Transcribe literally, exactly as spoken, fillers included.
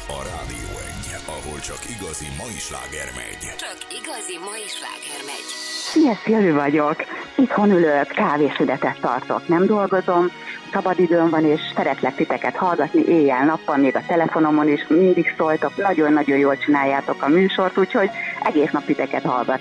a Rádió egy, ahol csak igazi mai sláger megy. Csak igazi mai sláger megy. Szia, Szilvi vagyok. Itthon ülök, kávésüdetet tartok, nem dolgozom, szabadidőm van, és szeretlek titeket hallgatni éjjel-nappal, még a telefonomon is mindig szóltok, nagyon-nagyon jól csináljátok a műsort, úgyhogy egész nap titeket hallgatom.